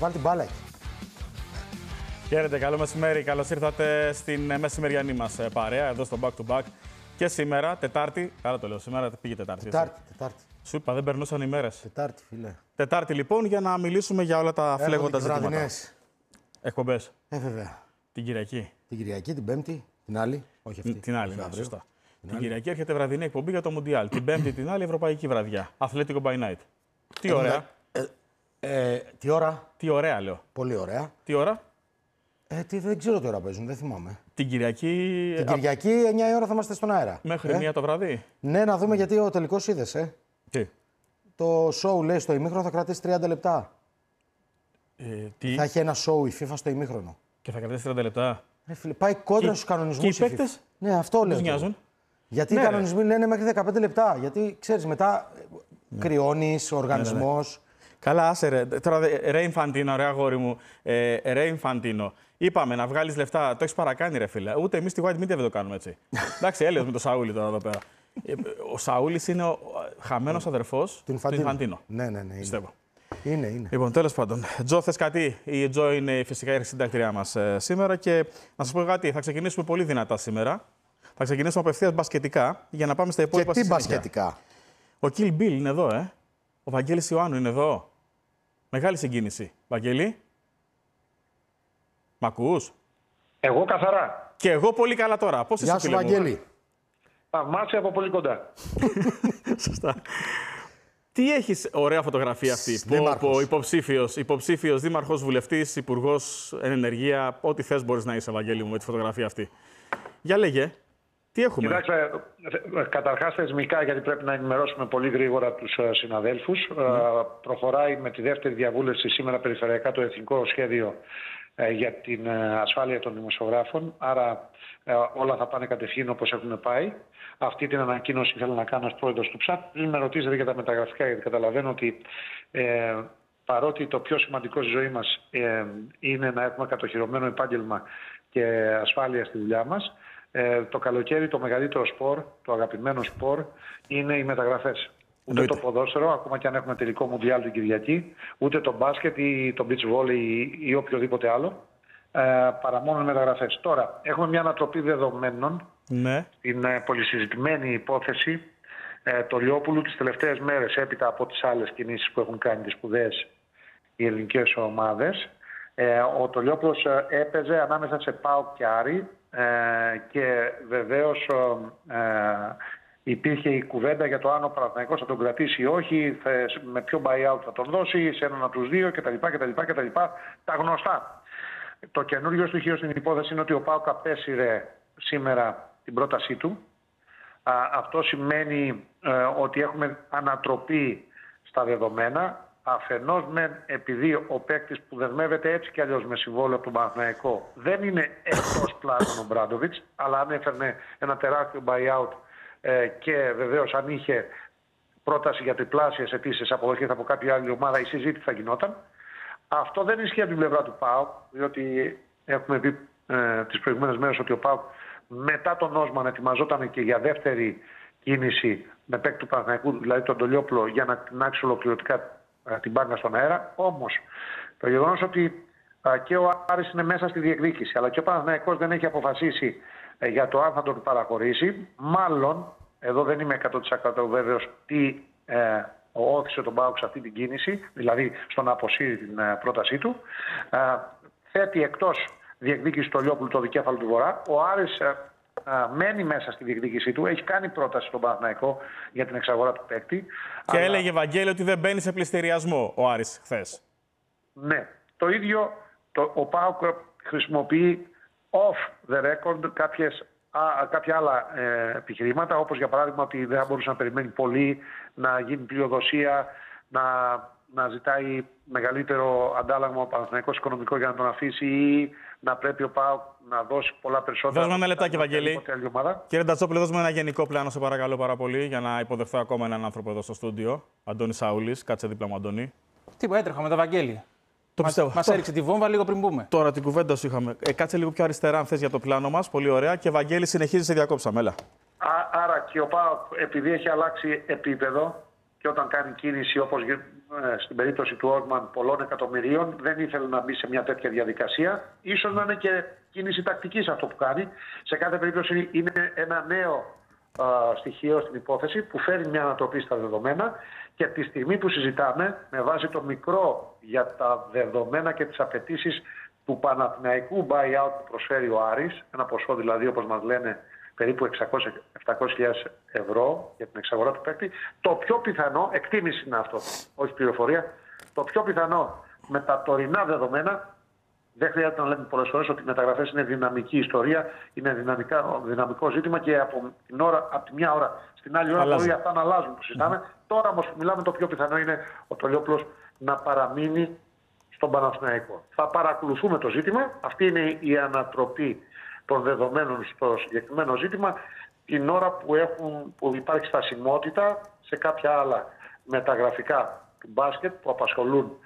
πάρει την μπάλα εκεί. Χαίρετε, καλό μεσημέρι. Καλώς ήρθατε στην μεσημεριανή μας παρέα εδώ στο Back to Back. Και σήμερα, Τετάρτη. Καλά το λέω, σήμερα πήγε Τετάρτη. Τετάρτη. Σου είπα, δεν περνούσαν οι μέρες. Τετάρτη, φίλε. Τετάρτη, λοιπόν, για να μιλήσουμε για όλα τα φλέγοντα ζητήματα. Βραδινές. Εκπομπές. Βέβαια. Την Κυριακή. Την Κυριακή, την Πέμπτη, την άλλη. Όχι αυτή. Την άλλη, ναι, αύριο. σωστά. Την Κυριακή έρχεται βραδινή εκπομπή για το Μουντιάλ. Την Πέμπτη, την άλλη, ευρωπαϊκή βραδιά. Atletico by Night. Τι ωραία. Τι ώρα. Τι ωραία, λέω. Πολύ ωραία. Τι ώρα. Δεν ξέρω τι ώρα παίζουν, δεν θυμάμαι. Την Κυριακή. Την Κυριακή, 9 η ώρα θα είμαστε στον αέρα. Μέχρι 1 το βράδυ. Ναι, να δούμε γιατί ο τελικός είδες, Τι. Το show, λέει, στο ημίχρονο θα κρατήσει 30 λεπτά. Τι. Θα έχει ένα show η FIFA στο ημίχρονο. Και θα κρατήσει 30 λεπτά. Φίλε, πάει κόντρα στους κανονισμούς. Και οι παίκτες. Ναι, αυτό λέω. Τους νοιάζουν. Γιατί Ναι, οι κανονισμοί λένε μέχρι 15 λεπτά. Γιατί ξέρεις, μετά κρυώνεις, ο οργανισμός. Καλά, άσε ρε. Τώρα, ρε Ινφαντίνο, ρε αγόρι μου. Ρε Ινφαντίνο. Είπαμε να βγάλεις λεφτά. Το έχεις παρακάνει, ρε φίλε. Ούτε εμείς στη White Media δεν το κάνουμε έτσι. Εντάξει, έλεος με το Σαούλη τώρα εδώ πέρα. Ο Σαούλης είναι ο χαμένος αδερφός του Ινφαντίνο. Ναι. Πιστεύω. Είναι. Λοιπόν, τέλος πάντων. Τζο, θες κάτι? Η Τζο είναι φυσικά η συντακτηριά μας σήμερα και να σας πω κάτι. Θα ξεκινήσουμε πολύ δυνατά σήμερα. Θα ξεκινήσουμε απευθείας μπασκετικά για να πάμε στα υπόλοιπα. Και τι μπασκετικά. Ο Kill Bill είναι εδώ, Ο Βαγγέλης Ιωάννου είναι εδώ. Μεγάλη συγκίνηση. Βαγγέλη. Μ' ακούς? Εγώ καθαρά. Και εγώ πολύ καλά τώρα. Πώς είσαι, Γεια σου, Βαγγέλη. Θαυμάσια από πολύ κοντά. Σωστά. Τι έχεις, ωραία φωτογραφία αυτή. Υποψήφιος δήμαρχος, βουλευτής, υπουργός, ενεργεία, ό,τι θες μπορείς να είσαι, Βαγγέλη μου, με τη φωτογραφία αυτή. Για λέγε, τι έχουμε? Κοιτάξτε, καταρχάς θεσμικά, γιατί πρέπει να ενημερώσουμε πολύ γρήγορα τους συναδέλφους. Προχωράει με τη δεύτερη διαβούλευση σήμερα περιφερειακά το Εθνικό Σχέδιο για την ασφάλεια των δημοσιογράφων. Άρα όλα θα πάνε κατευθείαν όπως έχουν πάει. Αυτή την ανακοίνωση ήθελα να κάνω ως πρόεδρος του ΨΑΤ. Πριν με ρωτήσετε για τα μεταγραφικά, γιατί καταλαβαίνω ότι παρότι το πιο σημαντικό στη ζωή μας είναι να έχουμε κατοχυρωμένο επάγγελμα και ασφάλεια στη δουλειά μας, το καλοκαίρι το μεγαλύτερο σπορ, το αγαπημένο σπορ, είναι οι μεταγραφές. Ούτε το ποδόσφαιρο, ακόμα και αν έχουμε τελικό Μουντιάλ την Κυριακή, ούτε το μπάσκετ ή το beach volley ή οποιοδήποτε άλλο, παρά μόνο οι μεταγραφές. Τώρα, έχουμε μια ανατροπή δεδομένων. Ναι. Την πολυσυζητημένη υπόθεση το Λιόπουλου τις τελευταίες μέρες, έπειτα από τις άλλες κινήσεις που έχουν κάνει τις σπουδαίες οι ελληνικές ομάδες. Ο Τολιόπουλος έπαιζε ανάμεσα σε ΠΑΟΚ και Άρη και βεβαίως υπήρχε η κουβέντα για το αν ο Παναθηναϊκός θα τον κρατήσει ή όχι, με ποιο buyout θα τον δώσει, σε έναν από τους δύο κτλ. Τα γνωστά. Το καινούριο στοιχείο στην υπόθεση είναι ότι ο ΠΑΟΚ απέσυρε σήμερα την πρότασή του. Αυτό σημαίνει ότι έχουμε ανατροπή στα δεδομένα. Αφενός επειδή ο παίκτης που δεσμεύεται έτσι κι αλλιώς με συμβόλαιο από τον Παναθηναϊκό δεν είναι εκτός πλάνων ο Μπράντοβιτς, αλλά αν έφερνε ένα τεράστιο buyout και βεβαίως αν είχε πρόταση για τριπλάσιες αιτήσεις αποδοχής από κάποια άλλη ομάδα, η συζήτηση θα γινόταν. Αυτό δεν ισχύει από την πλευρά του ΠΑΟΚ, διότι έχουμε πει τις προηγούμενες μέρες ότι ο ΠΑΟΚ μετά τον Όσμαν ετοιμαζόταν και για δεύτερη κίνηση με παίκτη του Παναθηναϊκού, δηλαδή τον Τολιόπουλο, για να τεινάξει ολοκληρωτικά την μπάγκα στον αέρα. Όμως, το γεγονός ότι και ο Άρης είναι μέσα στη διεκδίκηση, αλλά και ο Παναθηναϊκός δεν έχει αποφασίσει για το αν θα τον παραχωρήσει, μάλλον, εδώ δεν είμαι 100% βέβαιος τι όθησε τον ΠΑΟΚ σε αυτή την κίνηση, δηλαδή στο να αποσύρει την πρότασή του, θέτει εκτός διεκδίκηση του Λιόπουλου το δικέφαλο του Βορρά. Ο Άρης μένει μέσα στη διεκδίκησή του, έχει κάνει πρόταση στον Παναθηναϊκό για την εξαγορά του παίκτη. Και έλεγε, Βαγγέλη, ότι δεν μπαίνει σε πληστηριασμό ο Άρης χθες. Ναι. Το ίδιο ο ΠΑΟΚ χρησιμοποιεί off the record κάποια άλλα επιχειρήματα, όπως για παράδειγμα ότι δεν θα μπορούσε να περιμένει πολύ, να γίνει πλειοδοσία, να ζητάει μεγαλύτερο αντάλλαγμα ο Παναθηναϊκός οικονομικό για να τον αφήσει ή να πρέπει ο ΠΑΟΚ να δώσει πολλά περισσότερα. Δώσουμε ένα λεπτάκι, Βαγγέλη. Κύριε Ντατσόπουλε, δώσουμε ένα γενικό πλάνο, σε παρακαλώ πάρα πολύ, για να υποδεχθώ ακόμα έναν άνθρωπο εδώ στο στούντιο. Αντώνη Σαούλης, κάτσε δίπλα μου, Αντώνη. Τι έτρεχα με το Βαγγέλη. Το πιστεύω. Μας έριξε τη βόμβα λίγο πριν μπούμε. Τώρα την κουβέντα σου είχαμε. Κάτσε λίγο πιο αριστερά, αν θες, για το πλάνο μας. Πολύ ωραία. Και Βαγγέλη, συνεχίζει, σε διακόψαμε. Έλα. Άρα και ο ΠΑΟΚ, επειδή έχει αλλάξει επίπεδο και όταν κάνει κίνηση όπως στην περίπτωση του Όρμαν πολλών εκατομμυρίων, δεν ήθελε να μπει σε μια τέτοια διαδικασία. Ίσως να είναι και κίνηση τακτικής αυτό που κάνει. Σε κάθε περίπτωση είναι ένα νέο στοιχείο στην υπόθεση που φέρει μια ανατροπή στα δεδομένα και τη στιγμή που συζητάμε, με βάση το μικρό για τα δεδομένα και τις απαιτήσεις του Παναθηναϊκού buyout που προσφέρει ο Άρης, ένα ποσό δηλαδή όπως μας λένε περίπου 700.000 ευρώ για την εξαγορά του παίκτη, το πιο πιθανό, εκτίμηση είναι αυτό, όχι πληροφορία, το πιο πιθανό με τα τωρινά δεδομένα, δεν χρειάζεται να λέμε πολλές φορές ότι οι μεταγραφές είναι δυναμική ιστορία, είναι δυναμικό ζήτημα και από τη μια ώρα στην άλλη ώρα μπορεί αυτά να αλλάζουν που συζητάμε. Τώρα όμως που μιλάμε, το πιο πιθανό είναι ο Τολιόπουλος να παραμείνει στον Παναθηναϊκό. Θα παρακολουθούμε το ζήτημα. Αυτή είναι η ανατροπή των δεδομένων στο συγκεκριμένο ζήτημα την ώρα που υπάρχει στασιμότητα σε κάποια άλλα μεταγραφικά του μπάσκετ που απασχολούν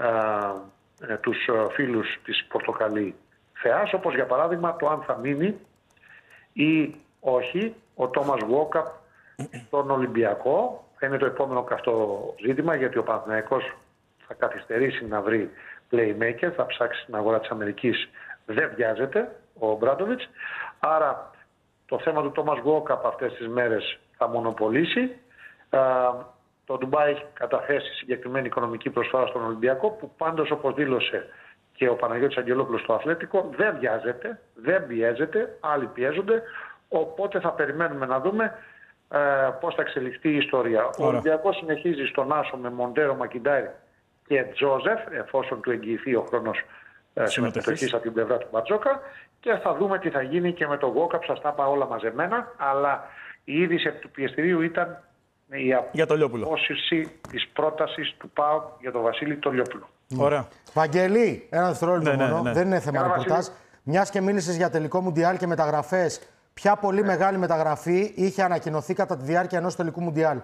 τους φίλους της Πορτοκαλί Θεάς, όπως για παράδειγμα το αν θα μείνει ή όχι ο Τόμας Γουόκαπ στον Ολυμπιακό. Είναι το επόμενο καυτό ζήτημα, γιατί ο Παναθηναϊκός θα καθυστερήσει να βρει playmaker, θα ψάξει στην αγορά της Αμερικής, δεν βιάζεται ο Μπράντοβιτς. Άρα το θέμα του Τόμας Γουόκαπ αυτές τις μέρες θα μονοπολίσει. Το Ντουμπάι έχει καταθέσει συγκεκριμένη οικονομική προσφορά στον Ολυμπιακό, που πάντως, όπως δήλωσε και ο Παναγιώτης Αγγελόπουλος στο Αθλέτικο, δεν βιάζεται, δεν πιέζεται, άλλοι πιέζονται, οπότε θα περιμένουμε να δούμε πώς θα εξελιχθεί η ιστορία. Ο Ολυμπιακός συνεχίζει στον άσο με Μοντέρο, Μακιντάιρ και Τζόζεφ, εφόσον του εγγυηθεί ο χρόνος συμμετοχής από την πλευρά του Μπατζόκα, και θα δούμε τι θα γίνει και με το Γουόκαπ. Σας τα είπα όλα μαζεμένα, αλλά η είδηση του πιεστηρίου ήταν η απόσυρση της πρότασης του ΠΑΟΚ για τον Βασίλη Τολιόπουλο. Ωραία. Βαγγελή, ένα δευτερόλεπτο μόνο. Δεν είναι θέμα ρεπορτάζ. Μιας και μίλησες για τελικό Μουντιάλ και μεταγραφές, ποια πολύ μεγάλη μεταγραφή είχε ανακοινωθεί κατά τη διάρκεια ενός τελικού Μουντιάλ?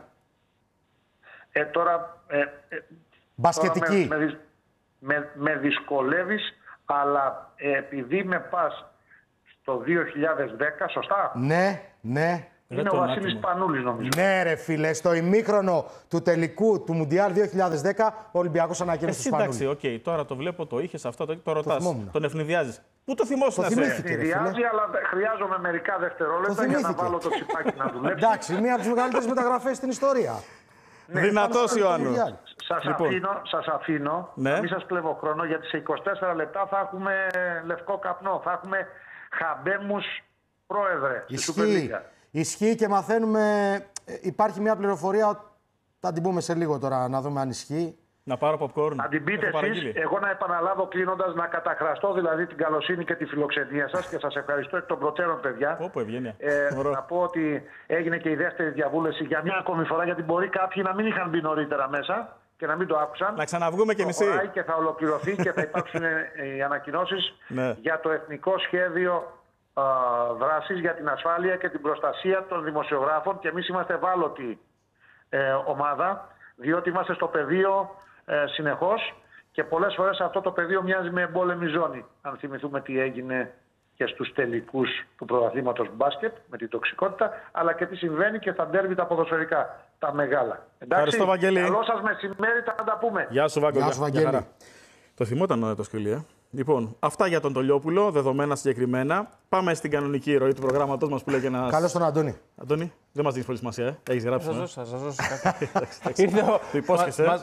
Μπασκετική. Με δυσκολεύεις, αλλά επειδή με πας στο 2010, σωστά? Ναι. Είναι ο Βασίλης Πανούλης, νομίζω. Ναι, ρε φίλε, στο ημίχρονο του τελικού του Μουντιάλ 2010 ο Ολυμπιακός ανακοίνωσε τους Πανούλη. Εντάξει, τώρα το βλέπω, το είχες αυτό, το ρωτάς. Τον ευνηδιάζεις. Πού το θυμόσαι να σε? Ευνηδιάζει, αλλά χρειάζομαι μερικά δευτερόλεπτα για να βάλω το τσιπάκι να δουλέψει. Εντάξει, μία από τις μεγαλύτερες μεταγραφές στην ιστορία. Ναι, δυνατός Ιωάννου. Σας αφήνω, να μην σας κλέβω χρόνο, γιατί σε 24 λεπτά θα έχουμε λευκό καπνό, θα έχουμε Χαμπέμους πρόεδρε στη Super League. Ισχύει και μαθαίνουμε, υπάρχει μια πληροφορία, θα την πούμε σε λίγο τώρα, να δούμε αν ισχύει. Να πάρω popcorn. Να την πείτε εσείς, εγώ να επαναλάβω κλείνοντας, να καταχραστώ δηλαδή την καλοσύνη και τη φιλοξενία σας και σας ευχαριστώ εκ των προτέρων, παιδιά. Όπου ευγένεια. Να πω ότι έγινε και η δεύτερη διαβούλευση για μια ακόμη φορά, γιατί μπορεί κάποιοι να μην είχαν μπει νωρίτερα μέσα και να μην το άκουσαν. Να ξαναβγούμε κι εμείς. Και θα ολοκληρωθεί και θα υπάρξουν οι ανακοινώσεις για το Εθνικό Σχέδιο Δράσης για την ασφάλεια και την προστασία των δημοσιογράφων, και εμείς είμαστε ευάλωτη ομάδα, διότι είμαστε στο πεδίο συνεχώς και πολλές φορές αυτό το πεδίο μοιάζει με εμπόλεμη ζώνη. Αν θυμηθούμε τι έγινε και στους τελικούς του πρωταθλήματος μπάσκετ με την τοξικότητα, αλλά και τι συμβαίνει και στα ντέρμπι τα ποδοσφαιρικά, τα μεγάλα. Εντάξει, ευχαριστώ, Βαγγέλη. Καλό σας μεσημέρι, θα τα πούμε. Γεια σου, Βαγγέλη. Το θυμόταν το σκυλί, Λοιπόν, αυτά για τον Τολιόπουλο, δεδομένα συγκεκριμένα. Πάμε στην κανονική ροή του προγράμματος μας που λέγει ένας... Καλώς τον Αντώνη. Αντώνη, δεν μας δίνεις πολύ σημασία, Έχεις γράψει. Θα σας δώσω κάτι. Το υπόσχεσαι.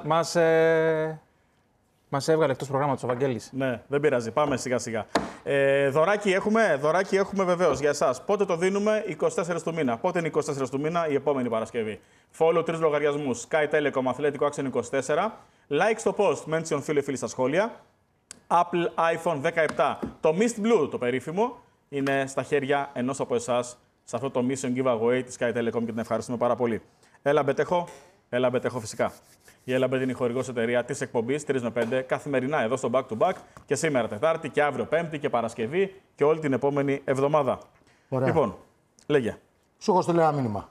Μας έβγαλε εκτός προγράμματος ο Βαγγέλης. Ναι, δεν πειράζει. Πάμε σιγά-σιγά. Δωράκι έχουμε βεβαίως για εσάς. Πότε το δίνουμε? 24 του μήνα. Πότε είναι 24 του μήνα? Η επόμενη Παρασκευή. Follow 3 λογαριασμούς. Sky Telecom, Αθλέτικο Action 24. Like στο post, mention φίλοι στα σχόλια. Apple iPhone 17. Το Mist Blue, το περίφημο, είναι στα χέρια ενός από εσάς σε αυτό το Mission Giveaway της Sky Telecom και την ευχαριστούμε πάρα πολύ. Έλαμπετ έχω φυσικά. Η Έλαμπετ είναι η χορηγός εταιρεία της εκπομπής 3 με 5 καθημερινά εδώ στο Back to Back και σήμερα Τετάρτη και αύριο Πέμπτη και Παρασκευή και όλη την επόμενη εβδομάδα. Ωραία. Λοιπόν, λέγε. Σου έχω στείλει ένα μήνυμα.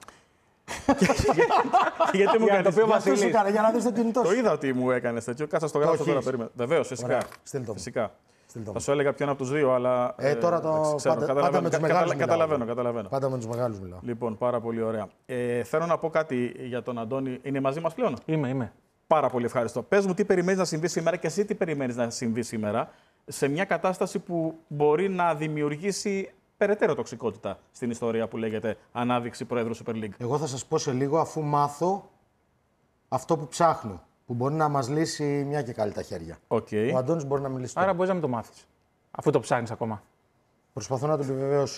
Γιατί μου έκανες για να δεις το κινητό σου. Το είδα ότι μου έκανες τέτοιο. Κάτσα στο γράψω τώρα, περίμενα. Βεβαίως, φυσικά. Θα σου έλεγα ποιον από τους δύο, αλλά. Τώρα το πάντα με τους μεγάλους. Καταλαβαίνω. Πάντα με τους μεγάλους μιλάω. Λοιπόν, πάρα πολύ ωραία. Θέλω να πω κάτι για τον Αντώνη. Είναι μαζί μας πλέον? Είμαι. Πάρα πολύ ευχαριστώ. Πες μου τι περιμένεις να συμβεί σήμερα και εσύ τι περιμένεις να συμβεί σήμερα σε μια κατάσταση που μπορεί να δημιουργήσει περαιτέρω τοξικότητα στην ιστορία που λέγεται ανάδειξη Προέδρου Super League. Εγώ θα σας πω σε λίγο, αφού μάθω αυτό που ψάχνω, που μπορεί να μας λύσει μια και καλή τα χέρια. Okay. Ο Αντώνης μπορεί να μιλήσει. Άρα μπορείς να μην το μάθεις, αφού το ψάχνεις ακόμα. Προσπαθώ να το επιβεβαιώσω.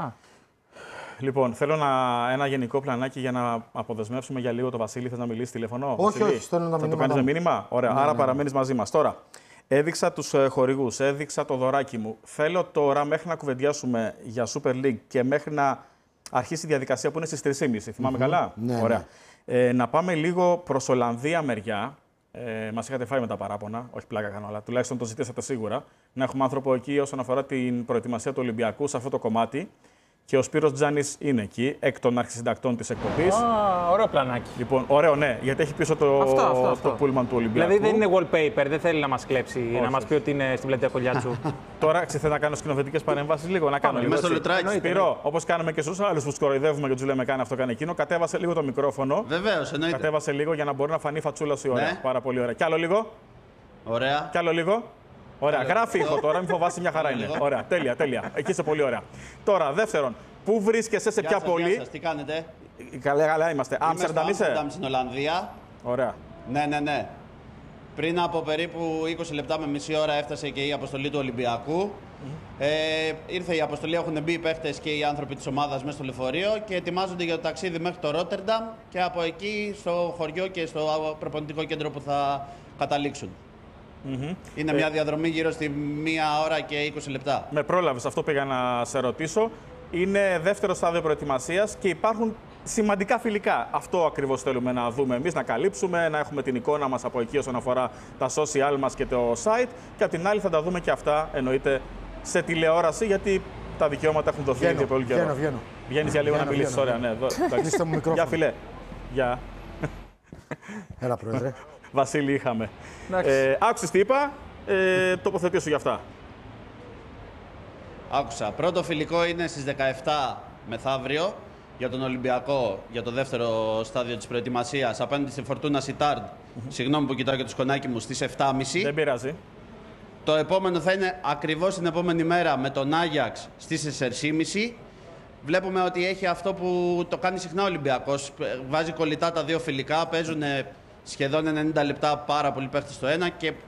Λοιπόν, θέλω ένα γενικό πλανάκι για να αποδεσμεύσουμε για λίγο το Βασίλη. Θες να μιλήσεις τηλεφωνό? Όχι, Βασίλη? όχι, στέλνω τα Θα το μηνύματα. κάνεις με μήνυμα? Ωραία, άρα παραμένεις μαζί μας. Τώρα, έδειξα τους χορηγούς, έδειξα το δωράκι μου. Θέλω τώρα μέχρι να κουβεντιάσουμε για Super League και μέχρι να αρχίσει η διαδικασία που είναι στις 3.30. Θυμάμαι καλά? Ναι, ωραία. Να πάμε λίγο προς Ολλανδία μεριά. Μας είχατε φάει με τα παράπονα, όχι πλάκα κάνω, αλλά τουλάχιστον το ζητήσατε σίγουρα. Να έχουμε άνθρωπο εκεί όσον αφορά την προετοιμασία του Ολυμπιακού σε αυτό το κομμάτι. Και ο Σπύρος Τζάνης είναι εκεί, εκ των αρχισυντακτών της εκπομπής. Ωραίο πλανάκι. Λοιπόν, ωραίο, ναι, γιατί έχει πίσω το πούλμαν του Ολυμπιακού. Δηλαδή δεν είναι wallpaper, δεν θέλει να μας κλέψει, να μας πει ότι είναι στην πλατεία Κολιάτσου. Τώρα θέλω να κάνω σκηνοθετικές παρεμβάσεις λίγο, να κάνω λίγο. Μέσα στο λετράκι. Σπύρο, όπως κάνουμε και στους άλλους που σκοροϊδεύουμε και τους λέμε κάνε αυτό, κάνε εκείνο, κατέβασε λίγο το μικρόφωνο. Βεβαίως, εννοείται. Κατέβασε λίγο για να μπορεί να φανεί φατσούλα η ώρα. Ναι. Πάρα πολύ ωραία. Κι άλλο λίγο. Ωραία. Κι άλλο λίγο. Ωραία, γράφει ήχο τώρα, μην φοβάσαι, μια χαρά είναι. Ωραία, τέλεια, τέλεια. Εκεί είσαι πολύ ωραία. Τώρα, δεύτερον, πού βρίσκεσαι, σε ποια πόλη? Γεια σας, τι κάνετε? Καλά είμαστε. Άμστερνταμ είσαι? Άμστερνταμ στην Ολλανδία. Ωραία. Ναι. Πριν από περίπου 20 λεπτά με μισή ώρα έφτασε και η αποστολή του Ολυμπιακού. Ήρθε η αποστολή, έχουν μπει οι παίχτες και οι άνθρωποι της ομάδας μέσα στο λεωφορείο και ετοιμάζονται για το ταξίδι μέχρι το Ρότερνταμ και από εκεί στο χωριό και στο προπονητικό κέντρο που θα καταλήξουν. Είναι μια διαδρομή γύρω στη 1 ώρα και 20 λεπτά. Με πρόλαβες, αυτό πήγα να σε ρωτήσω. Είναι δεύτερο στάδιο προετοιμασίας και υπάρχουν σημαντικά φιλικά. Αυτό ακριβώς θέλουμε να δούμε εμείς, να καλύψουμε, να έχουμε την εικόνα μας από εκεί όσον αφορά τα social μας και το site. Και απ' την άλλη θα τα δούμε και αυτά, εννοείται, σε τηλεόραση, γιατί τα δικαιώματα έχουν δοθεί ήδη πολύ καιρό. Βγαίνω. Βγαίνεις για λίγο να μιλήσεις. Ωραία, ναι. Κλείστε μου μικρόφωνο. Γεια, φιλέ. Γεια. Έλα, Πρόεδρε. Βασίλη, είχαμε. Άκουσες τι είπα, τοποθετήσου γι' αυτά. Άκουσα. Πρώτο φιλικό είναι στις 17 μεθαύριο για τον Ολυμπιακό, για το δεύτερο στάδιο της προετοιμασίας, απέναντι στη Φορτούνα Σιτάρντ. Συγγνώμη που κοιτάω και το σκονάκι μου, στις 7.30. Δεν πειράζει. Το επόμενο θα είναι ακριβώς την επόμενη μέρα με τον Άγιαξ στις 4.30. Βλέπουμε ότι έχει αυτό που το κάνει συχνά ο Ολυμπιακός. Βάζει κολλητά τα δύο φιλικά, παίζουν σχεδόν 90 λεπτά πάρα πολλοί παίχτες στο ένα και